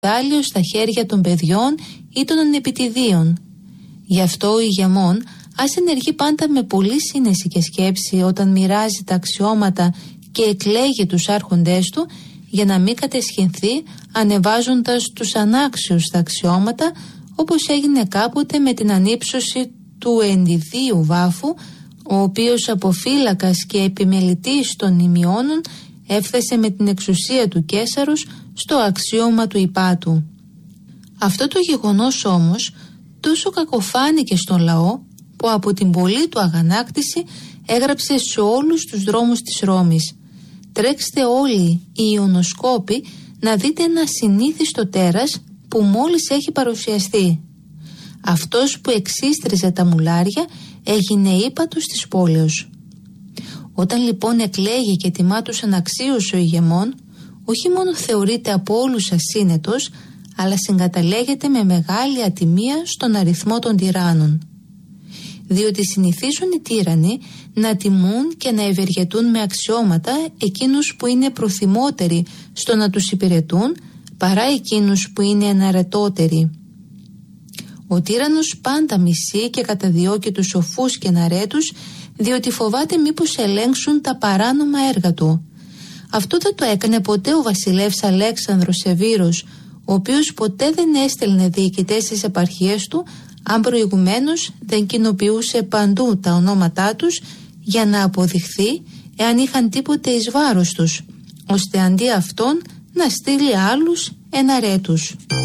δάλιο στα χέρια των παιδιών ή των ανεπιτιδίων. Γι' αυτό ο ηγεμόν ας ενεργεί πάντα με πολλή σύνεση και σκέψη όταν μοιράζει τα αξιώματα και εκλέγει τους άρχοντές του, για να μην καταισχυνθεί ανεβάζοντας τους ανάξιους τα αξιώματα, όπως έγινε κάποτε με την ανύψωση του Ενδιδίου Βάφου, ο οποίος από φύλακας και επιμελητής των ημιώνων έφτασε με την εξουσία του Καίσαρος στο αξίωμα του υπάτου. Αυτό το γεγονός όμως τόσο κακοφάνηκε στον λαό, που από την πολλή του αγανάκτηση έγραψε σε όλους τους δρόμους της Ρώμης: «Τρέξτε όλοι οι ιονοσκόποι να δείτε ένα συνήθιστο τέρας που μόλις έχει παρουσιαστεί». Αυτός που εξίστριζε τα μουλάρια έγινε ύπατος της πόλεως. Όταν λοιπόν εκλέγει και τιμά τους αναξίους ο ηγεμόν, όχι μόνο θεωρείται από όλους ασύνετος, αλλά συγκαταλέγεται με μεγάλη ατιμία στον αριθμό των τυράννων. Διότι συνηθίζουν οι τύραννοι να τιμούν και να ευεργετούν με αξιώματα εκείνους που είναι προθυμότεροι στο να τους υπηρετούν, παρά εκείνους που είναι εναρετότεροι. Ο τύραννος πάντα μισεί και καταδιώκει τους σοφούς και εναρέτους, διότι φοβάται μήπως ελέγξουν τα παράνομα έργα του. Αυτό δεν το έκανε ποτέ ο βασιλεύς Αλέξανδρος Σεβήρος, ο οποίος ποτέ δεν έστελνε διοικητές στις επαρχίες του, αν προηγουμένως δεν κοινοποιούσε παντού τα ονόματά τους, για να αποδειχθεί εάν είχαν τίποτε εις βάρος τους, ώστε αντί αυτών να στείλει άλλους εναρέτους.